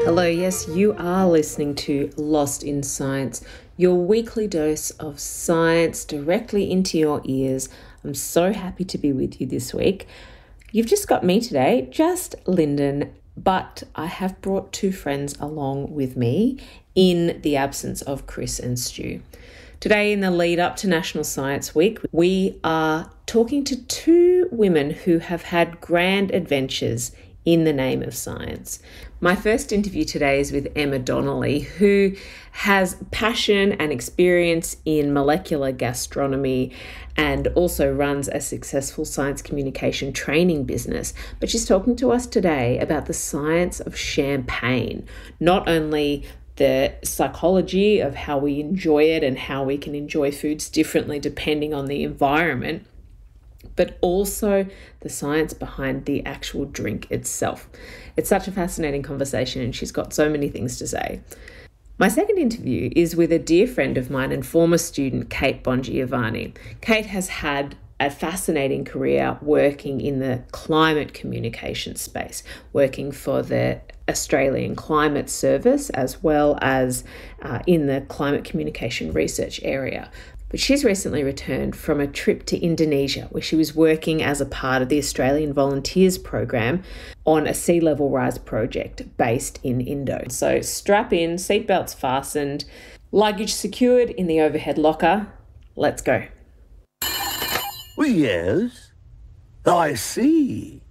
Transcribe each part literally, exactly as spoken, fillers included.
Hello, yes, you are listening to Lost in Science, your weekly dose of science directly into your ears. I'm so happy to be with you this week. You've just got me today, just Lyndon, but I have brought two friends along with me in the absence of Chris and Stu. Today, in the lead up to National Science Week, we are talking to two women who have had grand adventures in the name of science. My first interview today is with Emma Donnelly, who has passion and experience in molecular gastronomy and also runs a successful science communication training business. But she's talking to us today about the science of champagne, not only the psychology of how we enjoy it and how we can enjoy foods differently depending on the environment, but also the science behind the actual drink itself. It's such a fascinating conversation and she's got so many things to say. My second interview is with a dear friend of mine and former student, Kate Bongiovanni. Kate has had a fascinating career working in the climate communication space, working for the Australian Climate Service as well as uh, in the climate communication research area. But she's recently returned from a trip to Indonesia where she was working as a part of the Australian Volunteers Program on a sea level rise project based in Indo. So strap in, seatbelts fastened, luggage secured in the overhead locker. Let's go. Yes, I see.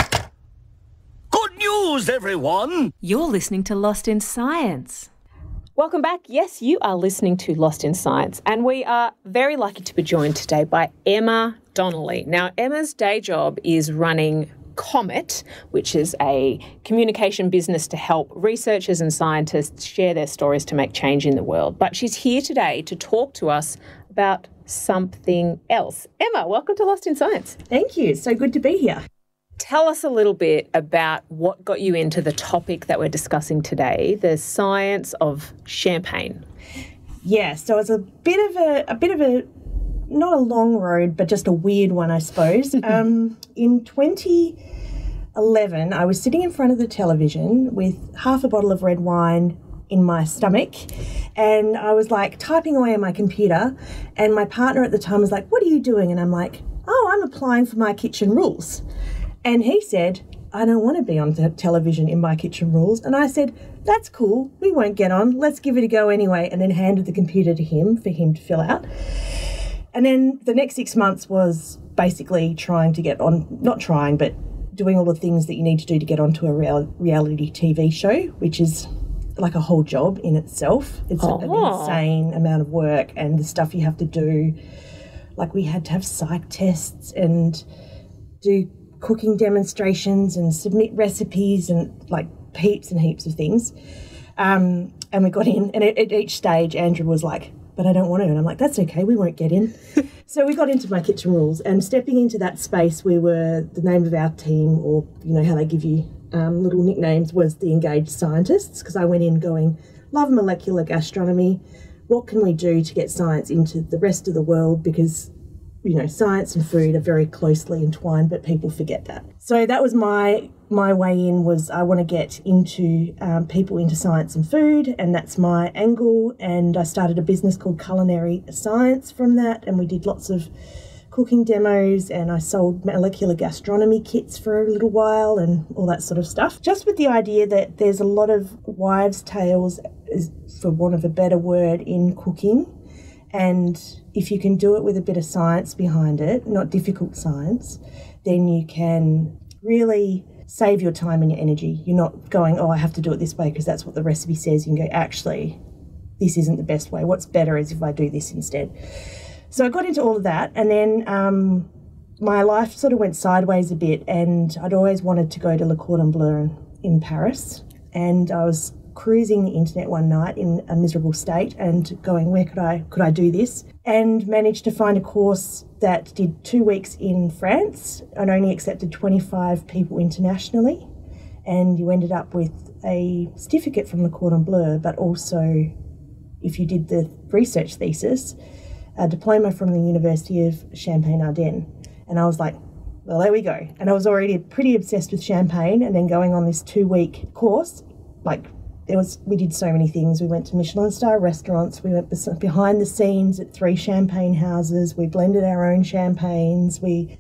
Good news, everyone! You're listening to Lost in Science. Welcome back. Yes, you are listening to Lost in Science, and we are very lucky to be joined today by Emma Donnelly. Now, Emma's day job is running Comet, which is a communication business to help researchers and scientists share their stories to make change in the world. But she's here today to talk to us about something else. Emma, welcome to Lost in Science. Thank you. It's so good to be here. Tell us a little bit about what got you into the topic that we're discussing today, the science of champagne. Yeah, so it's a bit of a, a bit of a, not a long road, but just a weird one, I suppose. um, in twenty eleven, I was sitting in front of the television with half a bottle of red wine in my stomach, and I was like typing away on my computer, and my partner at the time was like, "What are you doing?" And I'm like, "Oh, I'm applying for My Kitchen Rules." And he said, "I don't want to be on the television in My Kitchen Rules." And I said, "That's cool. We won't get on. Let's give it a go anyway." And then handed the computer to him for him to fill out. And then the next six months was basically trying to get on, not trying, but doing all the things that you need to do to get onto a real, reality T V show, which is like a whole job in itself. It's oh. an insane amount of work and the stuff you have to do. Like we had to have psych tests and do cooking demonstrations and submit recipes and like heaps and heaps of things. Um, and we got in, and at, at each stage Andrew was like, "But I don't want to." And I'm like, "That's okay, we won't get in." So we got into My Kitchen Rules, and stepping into that space, we were, the name of our team, or you know how they give you um, little nicknames, was the Engaged Scientists, because I went in going, love molecular gastronomy. What can we do to get science into the rest of the world? Because you know, science and food are very closely entwined, but people forget that. So that was my my way in, was I want to get into um, people into science and food, and that's my angle. And I started a business called Culinary Science from that, and we did lots of cooking demos, and I sold molecular gastronomy kits for a little while and all that sort of stuff. Just with the idea that there's a lot of wives' tales, for want of a better word, in cooking. And if you can do it with a bit of science behind it, not difficult science, then you can really save your time and your energy. You're not going, "Oh, I have to do it this way because that's what the recipe says." You can go, "Actually, this isn't the best way. What's better is if I do this instead." So I got into all of that, and then um, my life sort of went sideways a bit, and I'd always wanted to go to Le Cordon Bleu in, in Paris, and I was cruising the internet one night in a miserable state and going, where could I could I do this? And managed to find a course that did two weeks in France and only accepted twenty-five people internationally. And you ended up with a certificate from Le Cordon Bleu, but also, if you did the research thesis, a diploma from the University of Champagne-Ardenne. And I was like, well, there we go. And I was already pretty obsessed with champagne, and then going on this two-week course, like there was we did so many things. We went to Michelin star restaurants. We went bes- behind the scenes at three champagne houses. We blended our own champagnes. We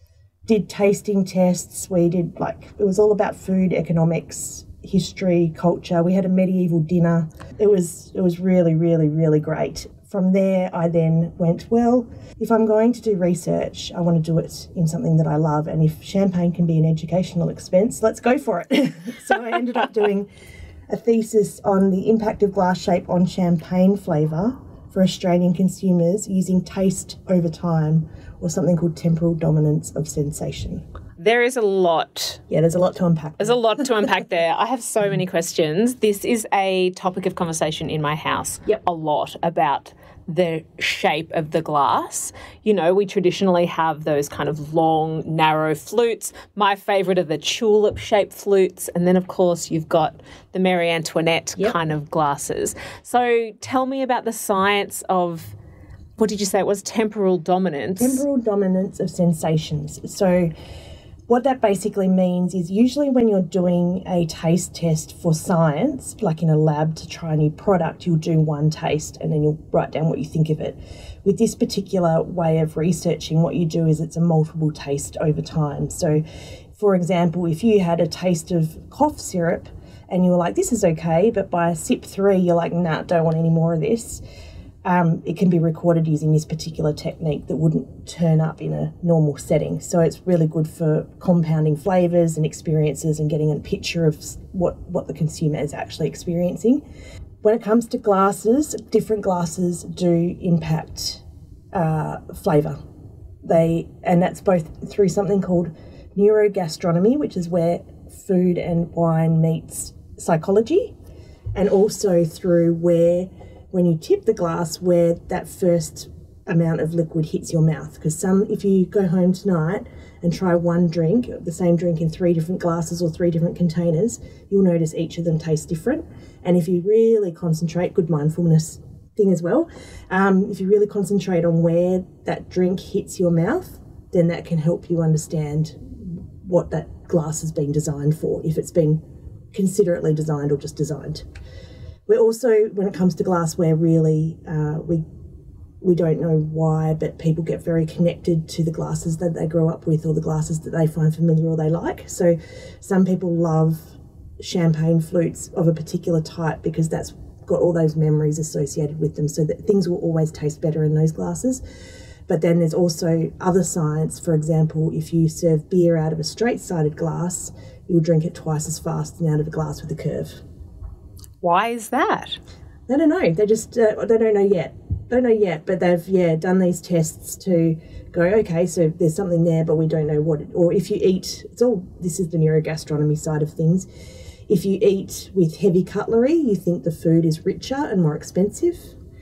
did tasting tests. We did like it was all about food, economics, history, culture. We had a medieval dinner. It was it was really, really, really great. From there, I then went, well, if I'm going to do research, I want to do it in something that I love. And if champagne can be an educational expense, let's go for it. So I ended up doing a thesis on the impact of glass shape on champagne flavour for Australian consumers using taste over time, or something called temporal dominance of sensation. There is a lot. Yeah, there's a lot to unpack. There's a lot to unpack there. I have so many questions. This is a topic of conversation in my house. Yep. A lot about the shape of the glass. You know, we traditionally have those kind of long, narrow flutes. My favourite are the tulip-shaped flutes. And then, of course, you've got the Marie Antoinette Yep. kind of glasses. So tell me about the science of, what did you say it was, temporal dominance? Temporal dominance of sensations. So what that basically means is usually when you're doing a taste test for science, like in a lab to try a new product, you'll do one taste and then you'll write down what you think of it. With this particular way of researching, what you do is it's a multiple taste over time. So, for example, if you had a taste of cough syrup and you were like, this is okay, but by sip three, you're like, nah, don't want any more of this. Um, it can be recorded using this particular technique that wouldn't turn up in a normal setting. So it's really good for compounding flavours and experiences and getting a picture of what, what the consumer is actually experiencing. When it comes to glasses, different glasses do impact uh, flavour. They and that's both through something called neurogastronomy, which is where food and wine meets psychology, and also through where when you tip the glass, where that first amount of liquid hits your mouth. Because some, if you go home tonight and try one drink, the same drink in three different glasses or three different containers, you'll notice each of them taste different. And if you really concentrate, good mindfulness thing as well, um, if you really concentrate on where that drink hits your mouth, then that can help you understand what that glass has been designed for, if it's been considerately designed or just designed. We're also, when it comes to glassware, really, uh, we we don't know why, but people get very connected to the glasses that they grow up with or the glasses that they find familiar or they like. So some people love champagne flutes of a particular type because that's got all those memories associated with them, so that things will always taste better in those glasses. But then there's also other science. For example, if you serve beer out of a straight-sided glass, you'll drink it twice as fast than out of a glass with a curve. Why is that? They don't know. They just uh, they don't know yet. Don't know yet, but they've yeah done these tests to go, okay, so there's something there, but we don't know what it, or if you eat, it's all, this is the neurogastronomy side of things. If you eat with heavy cutlery, you think the food is richer and more expensive.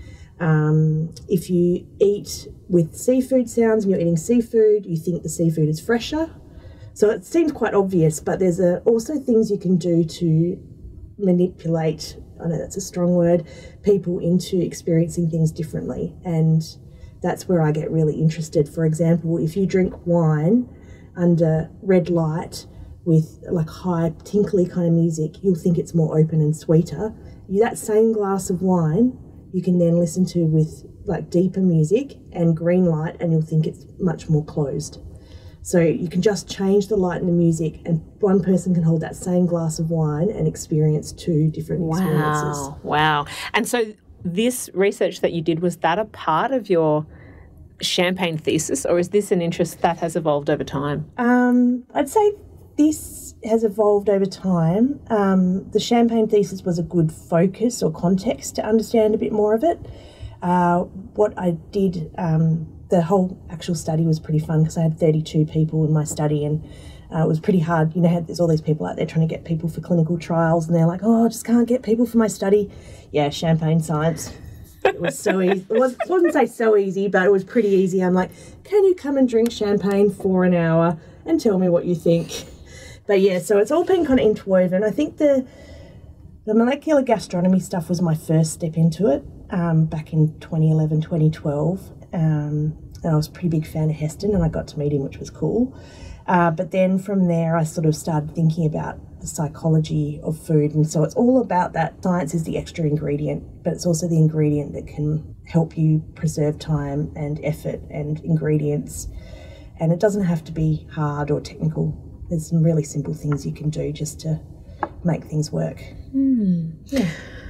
Um, if you eat with seafood sounds and you're eating seafood, you think the seafood is fresher. So it seems quite obvious, but there's a, also things you can do to manipulate, I know that's a strong word, people into experiencing things differently. And that's where I get really interested. For example, if you drink wine under red light with like high tinkly kind of music, you'll think it's more open and sweeter. You, that same glass of wine you can then listen to with like deeper music and green light, and you'll think it's much more closed. So you can just change the light and the music, and one person can hold that same glass of wine and experience two different Wow. experiences. Wow. And so this research that you did, was that a part of your champagne thesis, or is this an interest that has evolved over time? Um, I'd say this has evolved over time. Um, the champagne thesis was a good focus or context to understand a bit more of it. Uh, what I did, um, the whole actual study was pretty fun because I had thirty-two people in my study, and uh, it was pretty hard. You know, there's all these people out there trying to get people for clinical trials, and they're like, oh, I just can't get people for my study. Yeah, champagne science. It was so easy. It was, I wouldn't say so easy, but it was pretty easy. I'm like, can you come and drink champagne for an hour and tell me what you think? But yeah, so it's all been kind of interwoven. I think the the molecular gastronomy stuff was my first step into it um, back in twenty eleven, twenty twelve. Um, and I was a pretty big fan of Heston, and I got to meet him, which was cool. Uh, but then from there, I sort of started thinking about the psychology of food. And so it's all about that. Science is the extra ingredient, but it's also the ingredient that can help you preserve time and effort and ingredients. And it doesn't have to be hard or technical. There's some really simple things you can do just to make things work. Mm. Yeah.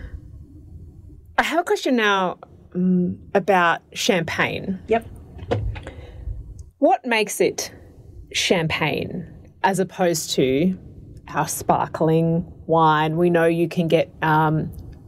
I have a question now um, about champagne. Yep. What makes it champagne as opposed to our sparkling wine? We know you can get um,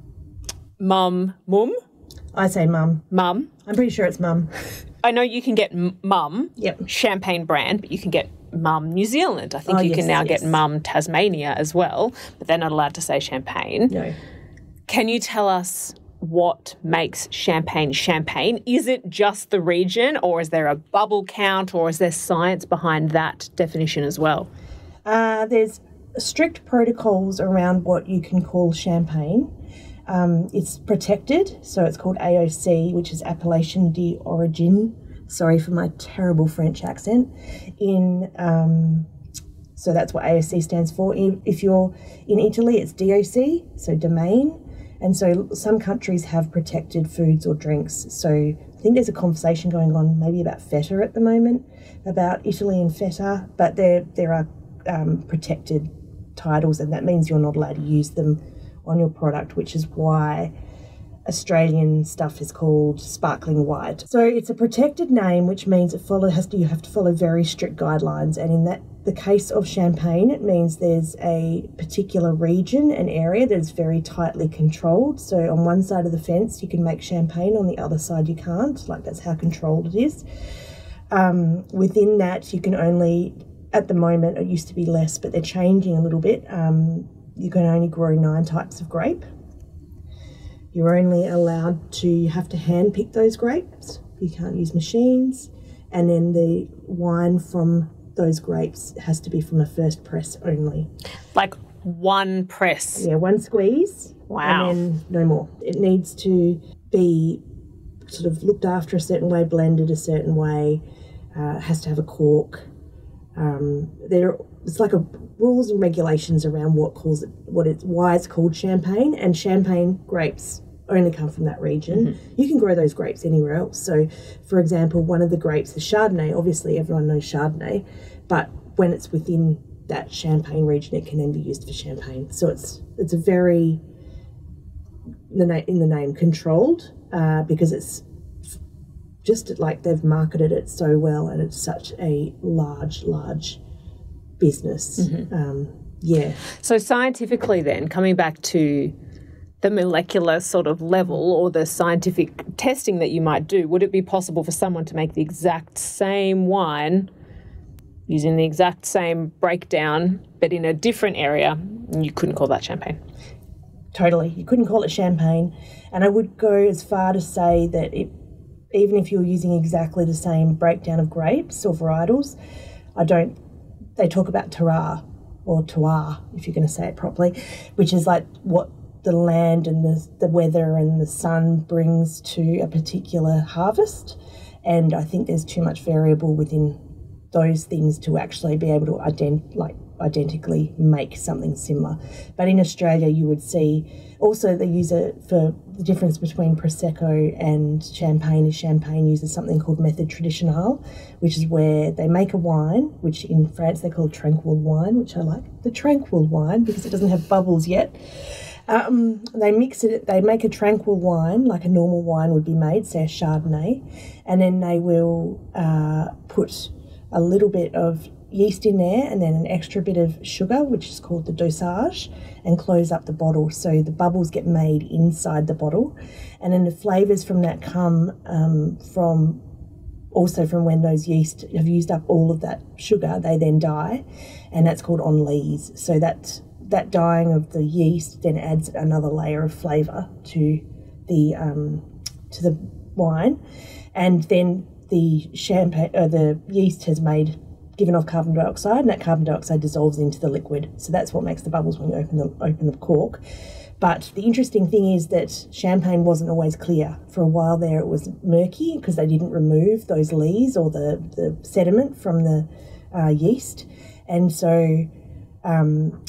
mum, mum, I say mum. mum. I'm pretty sure it's mum. I know you can get m- mum, Yep. champagne brand, but you can get mum New Zealand. I think Oh, you yes, can now yes. get mum Tasmania as well, but they're not allowed to say champagne. No. Can you tell us what makes champagne champagne? Is it just the region, or is there a bubble count, or is there science behind that definition as well? Uh, there's strict protocols around what you can call champagne. Um, it's protected, so it's called A O C, which is Appellation d'Origine. Sorry for my terrible French accent. In um, so that's what A O C stands for. If you're in Italy, it's D O C, so domain. And so some countries have protected foods or drinks. So I think there's a conversation going on maybe about feta at the moment, about Italy and feta, but there there are um, protected titles, and that means you're not allowed to use them on your product, which is why Australian stuff is called sparkling white. So it's a protected name, which means it follow has to you have to follow very strict guidelines. And in that the case of champagne, it means there's a particular region, an area that is very tightly controlled. So on one side of the fence you can make champagne, on the other side you can't. Like, that's how controlled it is. Um, within that you can only, at the moment it used to be less, but they're changing a little bit. Um, you can only grow nine types of grape. You're only allowed to, you have to hand pick those grapes. You can't use machines. And then the wine from those grapes has to be from a first press only. Like one press. Yeah, one squeeze. Wow. And then no more. It needs to be sort of looked after a certain way, blended a certain way. Uh, it has to have a cork. Um, there, it's like a rules and regulations around what calls it, what it's, why it's called champagne. And champagne grapes only come from that region. Mm-hmm. You can grow those grapes anywhere else. So, for example, one of the grapes is Chardonnay. Obviously, everyone knows Chardonnay, but when it's within that Champagne region, it can then be used for champagne. So it's it's a very the na- in the name controlled uh, because it's just like they've marketed it so well, and it's such a large, large business. Mm-hmm. Um, yeah. So scientifically, then coming back to the molecular sort of level or the scientific testing that you might do, would it be possible for someone to make the exact same wine using the exact same breakdown but in a different area, and you couldn't call that champagne? Totally. You couldn't call it champagne. And I would go as far to say that it, even if you're using exactly the same breakdown of grapes or varietals, I don't, they talk about terroir or terroir, if you're going to say it properly, which is like what the land and the, the weather and the sun brings to a particular harvest. And I think there's too much variable within those things to actually be able to ident- like identically make something similar. But in Australia, you would see also they use it for the difference between Prosecco and Champagne is Champagne uses something called Method Traditionnel, which is where they make a wine, which in France they call tranquil wine, which I like, the tranquil wine, because it doesn't have bubbles yet. Um, they mix it, they make a tranquil wine, like a normal wine would be made, say a Chardonnay, and then they will uh, put a little bit of yeast in there and then an extra bit of sugar, which is called the dosage, and close up the bottle so the bubbles get made inside the bottle. And then the flavours from that come um, from also from when those yeast have used up all of that sugar, they then die, and that's called enlise. So that that dying of the yeast then adds another layer of flavour to the um, to the wine, and then the champagne, uh, the yeast has made given off carbon dioxide, and that carbon dioxide dissolves into the liquid. So that's what makes the bubbles when you open the open the cork. But the interesting thing is that champagne wasn't always clear. For a while there, it was murky because they didn't remove those lees or the the sediment from the uh, yeast, and so. Um,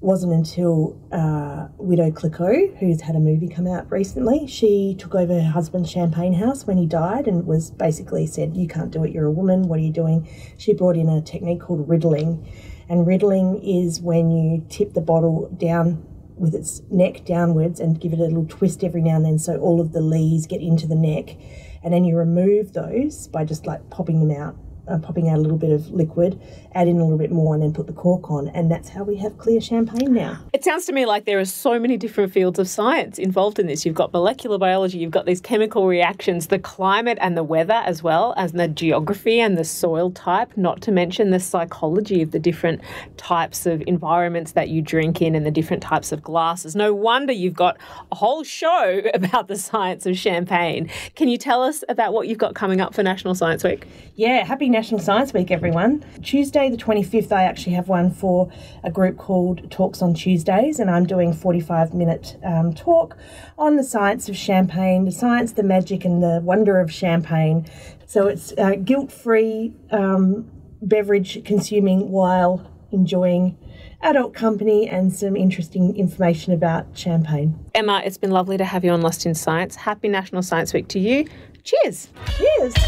wasn't until uh, Widow Clicquot, who's had a movie come out recently, she took over her husband's champagne house when he died and was basically said, you can't do it, you're a woman, what are you doing? She brought in a technique called riddling. And riddling is when you tip the bottle down with its neck downwards and give it a little twist every now and then so all of the lees get into the neck. And then you remove those by just like popping them out. Uh, popping out a little bit of liquid, add in a little bit more and then put the cork on, and that's how we have clear champagne now. It sounds to me like there are so many different fields of science involved in this. You've got molecular biology, you've got these chemical reactions, the climate and the weather as well, as the geography and the soil type, not to mention the psychology of the different types of environments that you drink in and the different types of glasses. No wonder you've got a whole show about the science of champagne. Can you tell us about what you've got coming up for National Science Week? Yeah, happy National Science Week, everyone. Tuesday the twenty-fifth, I actually have one for a group called Talks on Tuesdays, and I'm doing a forty-five minute um, talk on the science of champagne, the science, the magic and the wonder of champagne. So it's uh, guilt-free um, beverage consuming while enjoying adult company and some interesting information about champagne. Emma, it's been lovely to have you on Lost in Science. Happy National Science Week to you. Cheers. Cheers.